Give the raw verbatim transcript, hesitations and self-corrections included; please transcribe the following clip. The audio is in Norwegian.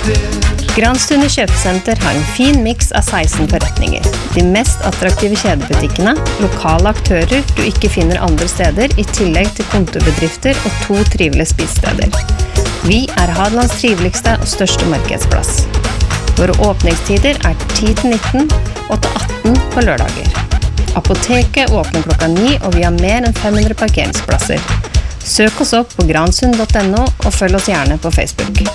Granstunder kjøpesenter har en fin mix av seksten forretninger. De mest attraktive kjedebutikkene, lokale aktører du ikke finner andre steder, I tillegg til kontorbedrifter og to trivelige spisesteder. Vi er Hadelands triveligste og største markedsplass. Våre åpningstider er ti til nitten og til atten på lørdager. Apoteket åpner klokka ni, og vi har mer enn fem hundre parkeringsplasser. Søk oss opp på gransund punktum no og følg oss gjerne på Facebook.